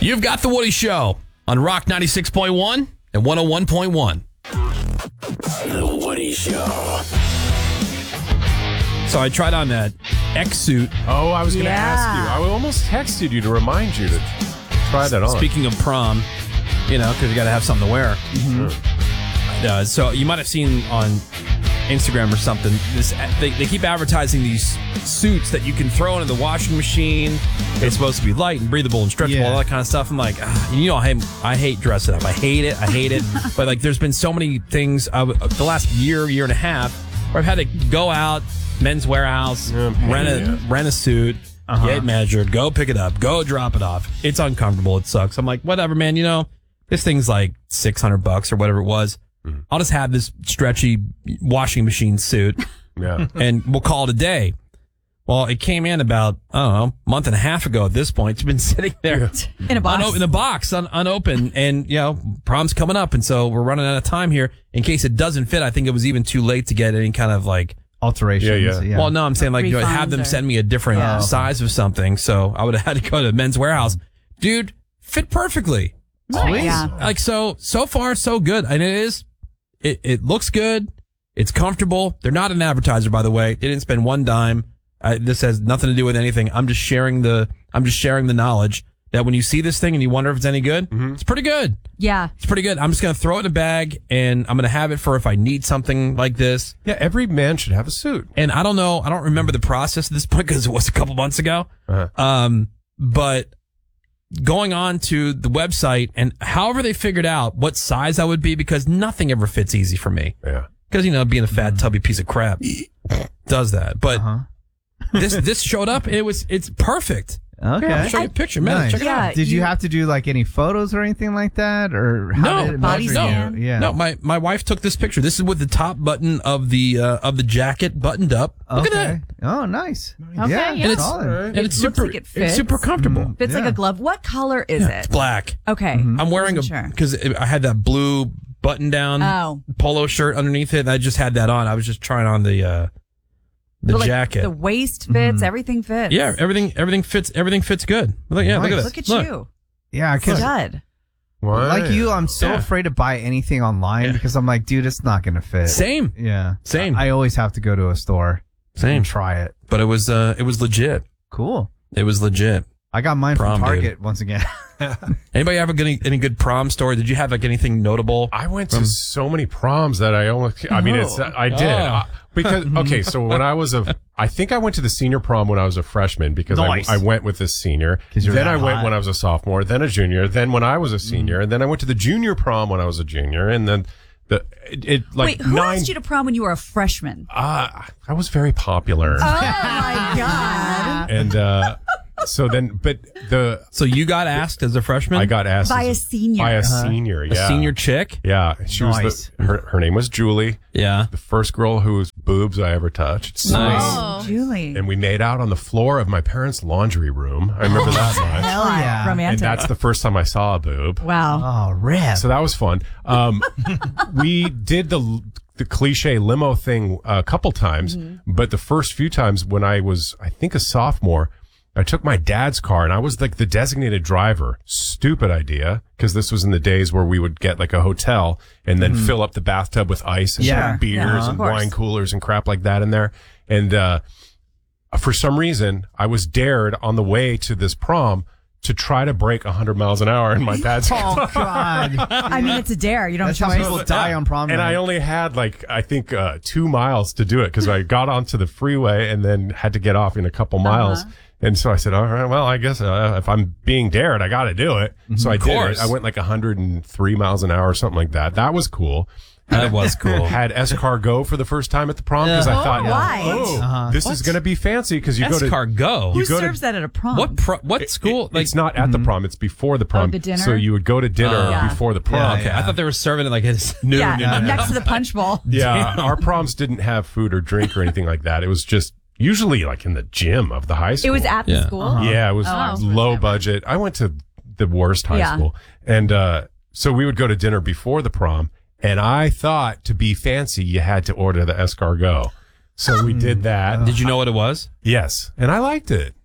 You've got The Woody Show on Rock 96.1 and 101.1. The Woody Show. So I tried on that X suit. Oh, I was going to ask you. I almost texted you to remind you to try that on. Speaking of prom, because you got to have something to wear. Mm-hmm. So you might have seen on Instagram or something, they keep advertising these suits that you can throw into the washing machine. It's supposed to be light and breathable and stretchable, all that kind of stuff. I'm like, I hate dressing up. I hate it. But there's been so many things the last year and a half where I've had to go out, Men's Warehouse, rent a suit, get measured, go pick it up, go drop it off. It's uncomfortable. It sucks. I'm like, whatever, man. This thing's like $600 or whatever it was. I'll just have this stretchy washing machine suit, and we'll call it a day. Well, it came in about, a month and a half ago at this point. It's been sitting there in a box, in a box, unopened, and, prom's coming up, and so we're running out of time here. In case it doesn't fit, I think it was even too late to get any kind of alterations. Yeah. Well, no, I'm saying have them send me a different size of something, so I would have had to go to Men's Warehouse. Dude, fit perfectly. Nice. Yeah. So far, so good. And it looks good. It's comfortable. They're not an advertiser, by the way. They didn't spend one dime. This has nothing to do with anything. I'm just sharing the knowledge that when you see this thing and you wonder if it's any good, it's pretty good. Yeah. It's pretty good. I'm just going to throw it in a bag and I'm going to have it for if I need something like this. Yeah, every man should have a suit. And I don't know. I don't remember the process at this point because it was a couple months ago. But going on to the website and however they figured out what size I would be, because nothing ever fits easy for me. Yeah. Because, being a fat, tubby piece of crap does that. But this showed up. It's perfect. Okay. I'll show you a picture, man. Nice. Check it out. Did you have to do any photos or anything like that, or how did it body measure scan? you? Yeah. No, my wife took this picture. This is with the top button of the jacket buttoned up. Look at that. Oh, nice. Okay, yeah. And it's solid. and it's Looks super like it fits. it's super comfortable. Fits like a glove. What color is It's it? black. Okay. I'm wearing because I had that blue button down polo shirt underneath it, and I just had that on. I was just trying on the jacket. The waist fits. Everything fits. Yeah, everything fits. Everything fits good. Look at this. Look at you. Yeah, because Stud. like you, I'm so afraid to buy anything online because I'm like, dude, it's not gonna fit. Same. Yeah. Same. I always have to go to a store. Same. And try it. But it was legit. Cool. It was legit. I got mine Prom, from Target dude. once again. Anybody ever get any good prom story? Did you have anything notable? I went to so many proms that I did. Because, okay, so when I think I went to the senior prom when I was a freshman because I went with a senior. Then I went when I was a sophomore, then a junior, then when I was a senior, and then I went to the junior prom when I was a junior, and then Wait, who asked you to prom when you were a freshman? I was very popular. Oh my God. And, so you got asked as a freshman? I got asked by a senior. By a senior, yeah. A senior chick? Yeah. She was her name was Julie. Yeah. The first girl whose boobs I ever touched. Nice. Oh, Julie. And we made out on the floor of my parents' laundry room. I remember that much. Hell yeah. Romantic. And that's the first time I saw a boob. Wow. Oh, rip. So that was fun. We did the cliche limo thing a couple times, but the first few times when I was, I think, a sophomore, I took my dad's car and I was like the designated driver. Stupid idea, because this was in the days where we would get like a hotel and then fill up the bathtub with ice and put beers and wine coolers and crap like that in there. And for some reason, I was dared on the way to this prom to try to break 100 miles an hour in my dad's car. Oh, God. I mean, it's a dare. You don't have That's how choice. people die on prom night. And I only had I think 2 miles to do it because I got onto the freeway and then had to get off in a couple miles. And so I said, all right, well, I guess if I'm being dared, I got to do it. So I did it. I went 103 miles an hour or something like that. That was cool. That was cool. Had escargot for the first time at the prom because I thought, why? this is going to be fancy because you go to escargot. Who serves that at a prom? What school? It's not at the prom. It's before the prom. the dinner? So you would go to dinner before the prom. Okay, I thought they were serving it at noon. Next to the punch bowl. Yeah, our proms didn't have food or drink or anything like that. It was just usually in the gym of the high school. It was at the school? Yeah, it was low budget. I went to the worst high school. And so we would go to dinner before the prom. And I thought to be fancy, you had to order the escargot. So we did that. Did you know what it was? Yes. And I liked it.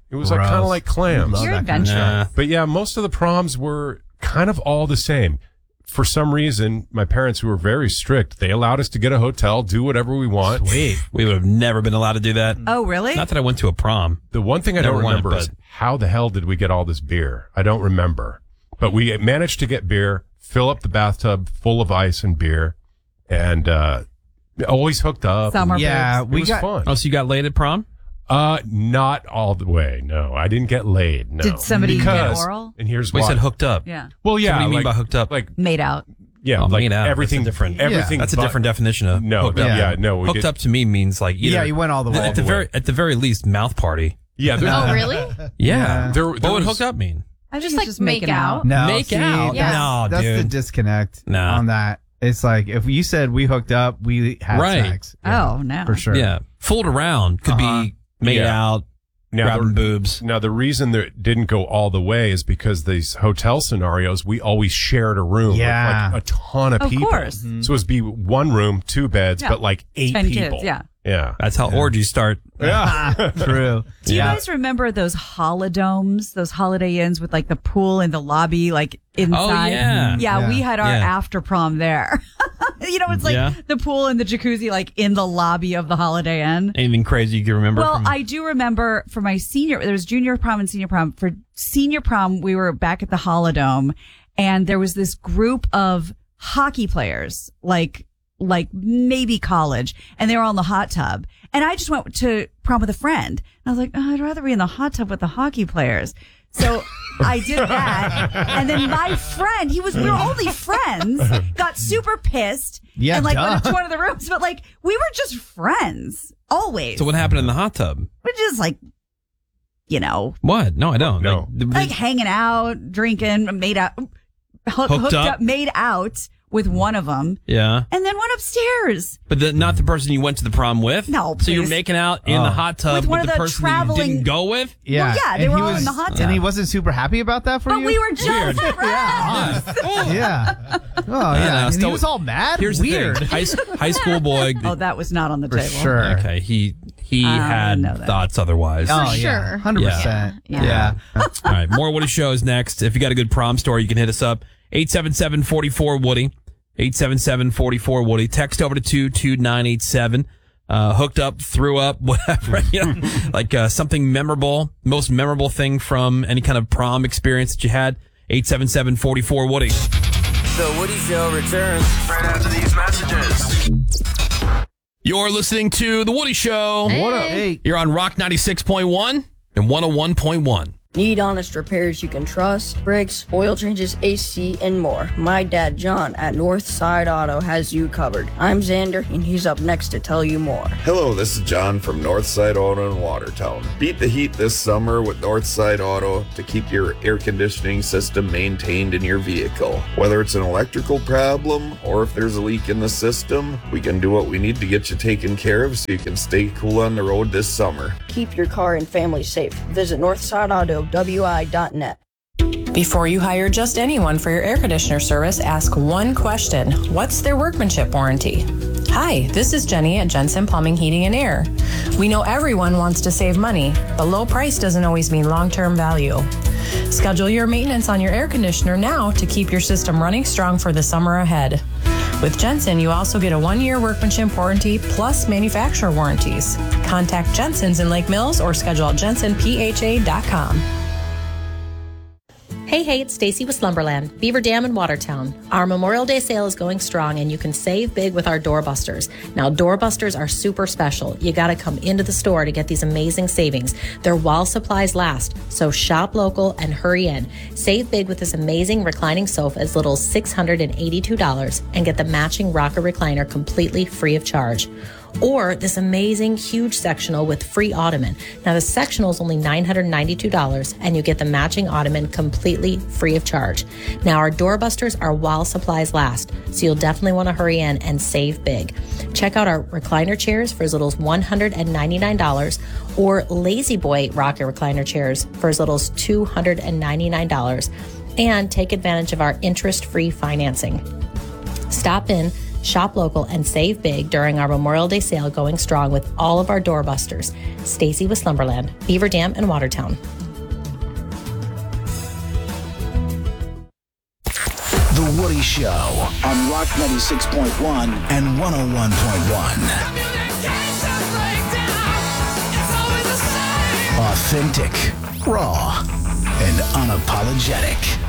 It was like kind of like clams. Love You're that kind of adventurous. But yeah, most of the proms were kind of all the same. For some reason, my parents, who were very strict, they allowed us to get a hotel, do whatever we want. Sweet. We would have never been allowed to do that. Oh, really? Not that I went to a prom. The one thing I Never don't went, remember is but- how the hell did we get all this beer? I don't remember. But we managed to get beer, fill up the bathtub full of ice and beer, and always hooked up. Summer Yeah, boobs. It we was got. fun. Oh, so you got laid at prom? Not all the way. No, I didn't get laid. No. Did somebody get Because- oral? And here's We why. said hooked up. Yeah. Well, yeah. So what do you mean like, by hooked up? Like, Made out. yeah, Oh, like made out. everything. That's a different- Everything. That's a but- different definition of No, hooked no, up. yeah, no. We Hooked did, up to me means like either, Yeah, you went all the way. at the very least mouth party. Yeah. There, Oh, really? Yeah. There What would was- hooked up mean? I Just think like it's make making out. No, Make see, out? Yeah. No, that's the dude. disconnect Nah. on that. It's like if you said we hooked up, we had Right. sex. Oh, no. For sure. Yeah. Fooled around could be made Yeah. out, now, grabbing boobs. Now, the reason that it didn't go all the way is because these hotel scenarios, we always shared a room Yeah. with like a ton of Of people. course. So it would be one room, 2 beds, Yeah. but like 8 10 people. kids, yeah. Yeah. That's how orgies start. Yeah. True. Do you Yeah. guys remember those holodomes, those Holiday Inns with like the pool in the lobby, like inside? yeah. Yeah, we had our Yeah. after prom there. It's like Yeah. the pool and the jacuzzi, like in the lobby of the Holiday Inn. Anything crazy you can remember? Well, from, I do remember for my there was junior prom and senior prom. For senior prom, we were back at the Holodome, and there was this group of hockey players, like maybe college, and they were on the hot tub. And I just went to prom with a friend. And I was like, oh, I'd rather be in the hot tub with the hockey players. So I did that. And then my friend, we were only friends, got super pissed. Yeah, and like went duh. into one of the rooms. But like, we were just friends. Always. So what happened in the hot tub? We're just like, What? No, I don't. No. like hanging out, drinking, made out, hooked up, made out with one of them, yeah. and then went upstairs. But not the person you went to the prom with? No, So you're please. making out in the hot tub With one with of the the person that you traveling- didn't go with? Yeah. Well, yeah, they And were he all was, in the hot tub. And he wasn't super happy about that for But you? we were just friends. Yeah. Oh, know, yeah. And he still- was all mad. Here's Weird. the thing. High school boy. Oh, that was not on the For table. sure. Okay, he I had know that. thoughts otherwise. Oh, For yeah. sure. 100%. Yeah. All right, more Woody shows next. If you got a good prom story, you can hit us up. 877-44-WOODY. 877-44-WOODY. Text over to 22987. Hooked up, threw up, whatever. Like something memorable, most memorable thing from any kind of prom experience that you had. 877-44-WOODY. The Woody Show returns right after these messages. You're listening to The Woody Show. What up? Hey. You're on Rock 96.1 and 101.1. Need honest repairs you can trust, brakes, oil changes, AC, and more. My dad, John, at Northside Auto has you covered. I'm Xander, and he's up next to tell you more. Hello, this is John from Northside Auto in Watertown. Beat the heat this summer with Northside Auto to keep your air conditioning system maintained in your vehicle. Whether it's an electrical problem or if there's a leak in the system, we can do what we need to get you taken care of so you can stay cool on the road this summer. Keep your car and family safe. Visit NorthsideAutoWI.net. Before you hire just anyone for your air conditioner service, ask one question. What's their workmanship warranty? Hi, this is Jenny at Jensen Plumbing, Heating, and Air. We know everyone wants to save money, but low price doesn't always mean long-term value. Schedule your maintenance on your air conditioner now to keep your system running strong for the summer ahead. With Jensen, you also get a 1-year workmanship warranty plus manufacturer warranties. Contact Jensen's in Lake Mills or schedule at jensenpha.com. Hey, it's Stacy with Slumberland, Beaver Dam in Watertown. Our Memorial Day sale is going strong and you can save big with our doorbusters. Now, doorbusters are super special. You gotta come into the store to get these amazing savings. They're while supplies last, so shop local and hurry in. Save big with this amazing reclining sofa as little as $682 and get the matching rocker recliner completely free of charge. Or this amazing huge sectional with free ottoman. Now the sectional is only $992 and you get the matching ottoman completely free of charge. Now our doorbusters are while supplies last, so you'll definitely want to hurry in and save big. Check out our recliner chairs for as little as $199 or Lazy Boy rocker recliner chairs for as little as $299 and take advantage of our interest-free financing. Stop in, Shop local and save big during our Memorial Day sale going strong with all of our doorbusters. Stacy with Slumberland, Beaver Dam, and Watertown. The Woody Show on Rock 96.1 and 101.1. Authentic, raw, and unapologetic.